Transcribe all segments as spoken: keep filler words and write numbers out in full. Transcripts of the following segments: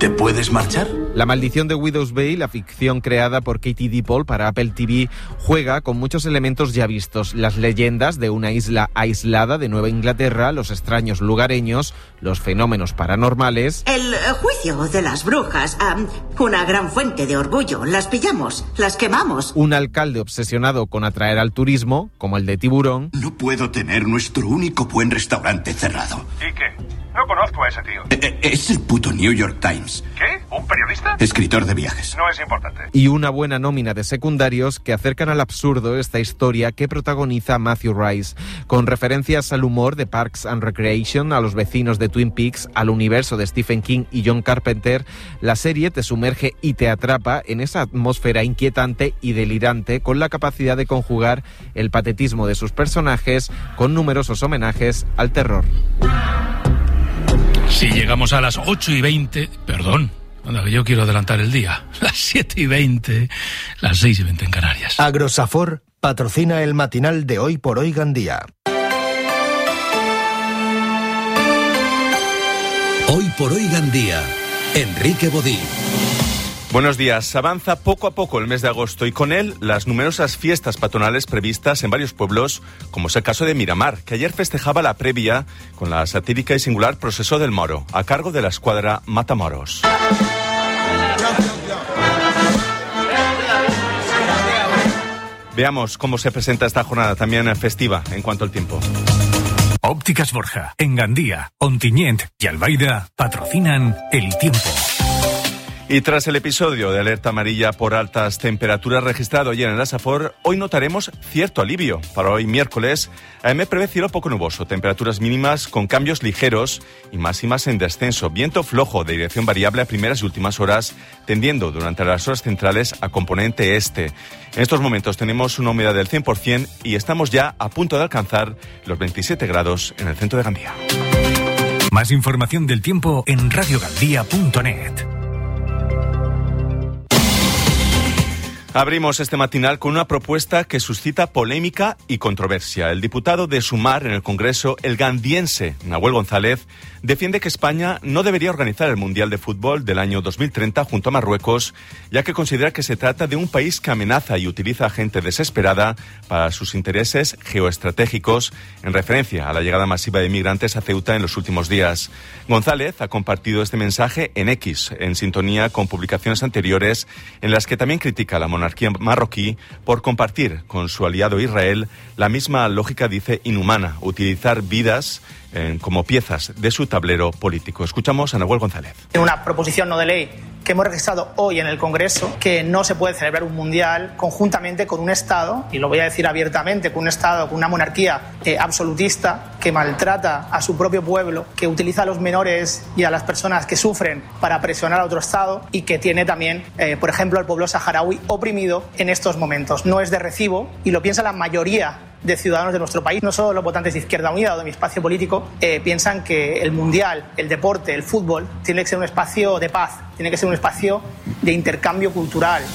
¿Te puedes marchar? La maldición de Widow's Bay, la ficción creada por Katie Dippold para Apple T V, juega con muchos elementos ya vistos. Las leyendas de una isla aislada de Nueva Inglaterra, los extraños lugareños, los fenómenos paranormales. El juicio de las brujas, um, una gran fuente de orgullo. Las pillamos, las quemamos. Un alcalde obsesionado con atraer al turismo, como el de Tiburón. No puedo tener nuestro único buen restaurante cerrado. ¿Y qué? No conozco a ese tío. Eh, Es el puto New York Times. ¿Qué? ¿Un periodista? Escritor de viajes. No es importante. Y una buena nómina de secundarios que acercan al absurdo esta historia que protagoniza Matthew Rice, con referencias al humor de Parks and Recreation, a los vecinos de Twin Peaks, al universo de Stephen King y John Carpenter. La serie te sumerge y te atrapa en esa atmósfera inquietante y delirante, con la capacidad de conjugar el patetismo de sus personajes con numerosos homenajes al terror. Si llegamos a las ocho y veinte, perdón, anda que yo quiero adelantar el día, las siete y veinte, las seis y veinte en Canarias. Agrosafor patrocina el matinal de Hoy por Hoy Gandía. Hoy por Hoy Gandía, Enrique Bodí. Buenos días. Avanza poco a poco el mes de agosto y con él las numerosas fiestas patronales previstas en varios pueblos, como es el caso de Miramar, que ayer festejaba la previa con la satírica y singular Proceso del Moro, a cargo de la escuadra Matamoros. Veamos cómo se presenta esta jornada también festiva en cuanto al tiempo. Ópticas Borja, en Gandía, Ontinyent y Albaida patrocinan el tiempo. Y tras el episodio de alerta amarilla por altas temperaturas registrado ayer en la Safor, hoy notaremos cierto alivio. Para hoy miércoles, A E M E prevé cielo poco nuboso, temperaturas mínimas con cambios ligeros y máximas en descenso. Viento flojo de dirección variable a primeras y últimas horas, tendiendo durante las horas centrales a componente este. En estos momentos tenemos una humedad del cien por ciento y estamos ya a punto de alcanzar los veintisiete grados en el centro de Gandía. Más información del tiempo en radio gandía punto net. Abrimos este matinal con una propuesta que suscita polémica y controversia. El diputado de Sumar en el Congreso, el gandiense Nahuel González, defiende que España no debería organizar el Mundial de Fútbol del año dos mil treinta junto a Marruecos, ya que considera que se trata de un país que amenaza y utiliza a gente desesperada para sus intereses geoestratégicos, en referencia a la llegada masiva de inmigrantes a Ceuta en los últimos días. González ha compartido este mensaje en X, en sintonía con publicaciones anteriores en las que también critica la monarquía marroquí por compartir con su aliado Israel la misma lógica, dice, inhumana, utilizar vidas eh, como piezas de su tablero político. Escuchamos a Nahuel González. En una proposición no de ley que hemos registrado hoy en el Congreso, que no se puede celebrar un mundial conjuntamente con un Estado, y lo voy a decir abiertamente, con un Estado, con una monarquía eh, absolutista que maltrata a su propio pueblo, que utiliza a los menores y a las personas que sufren para presionar a otro Estado y que tiene también, eh, por ejemplo, al pueblo saharaui oprimido en estos momentos. No es de recibo y lo piensa la mayoría de ciudadanos de nuestro país, no solo los votantes de Izquierda Unida o de mi espacio político, eh, piensan que el mundial, el deporte, el fútbol, tiene que ser un espacio de paz, tiene que ser un espacio de intercambio cultural.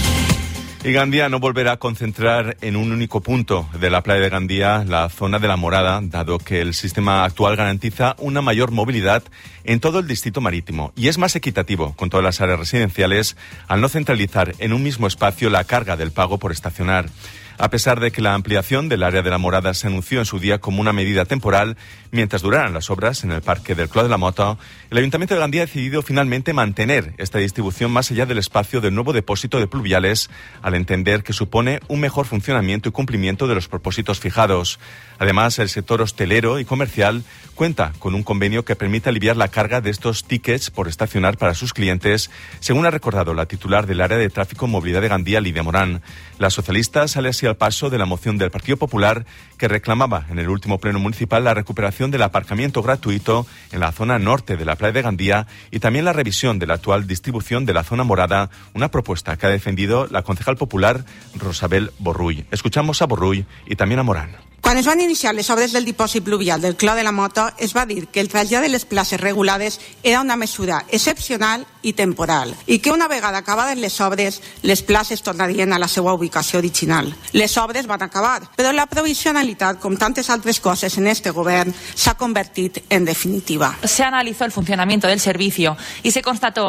Y Gandía no volverá a concentrar en un único punto de la playa de Gandía la zona de La Morada, dado que el sistema actual garantiza una mayor movilidad en todo el distrito marítimo y es más equitativo con todas las áreas residenciales al no centralizar en un mismo espacio la carga del pago por estacionar. A pesar de que la ampliación del área de La Morada se anunció en su día como una medida temporal, mientras duraran las obras en el parque del Clos de la Mota, el Ayuntamiento de Gandía ha decidido finalmente mantener esta distribución más allá del espacio del nuevo depósito de pluviales, al entender que supone un mejor funcionamiento y cumplimiento de los propósitos fijados. Además, el sector hostelero y comercial cuenta con un convenio que permite aliviar la carga de estos tickets por estacionar para sus clientes, según ha recordado la titular del área de tráfico y movilidad de Gandía, Lidia Morán. La socialista sale así al paso de la moción del Partido Popular que reclamaba en el último pleno municipal la recuperación del aparcamiento gratuito en la zona norte de la playa de Gandía y también la revisión de la actual distribución de la zona morada, una propuesta que ha defendido la concejal popular Rosabel Borrull. Escuchamos a Borrull y también a Morán. Quan es van iniciar les obres del dipòsit pluvial del Clos de la Mota, es va dir que el trasllat de les places regulades era una mesura excepcional i temporal i que una vegada acabades les obres, les places tornarien a la seva ubicació original. Les obres van acabar, però la provisionalitat, com tantes altres coses en este govern, s'ha convertit en definitiva. Se analizó el funcionamiento del servicio y se constató